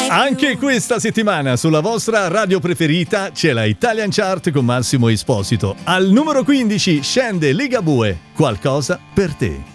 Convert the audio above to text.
Anche questa settimana sulla vostra radio preferita c'è la Italian Chart con Massimo Esposito. Al numero 15 scende Ligabue, Qualcosa per te.